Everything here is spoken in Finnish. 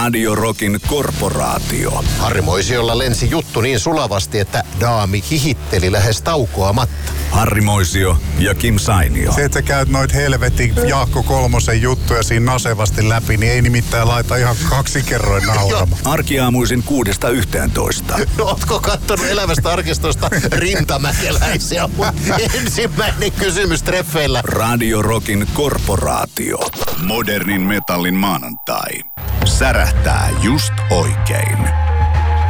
Radio Rockin korporaatio. Harri Moisiolla lensi juttu niin sulavasti, että daami hihitteli lähes taukoamatta. Harri Moisio ja Kim Sainio. Se, että sä käyt noit helvetin Jaakko Kolmosen juttuja siinä nasevasti läpi, niin ei nimittäin laita ihan 2 kerroin nauramaan. Arkiaamuisin 6–11. No, ootko kattonut elävästä arkistosta rintamäkeläisiä? Ensimmäinen kysymys treffeillä. Radio Rockin korporaatio. Modernin metallin maanantai. Särähtää just oikein.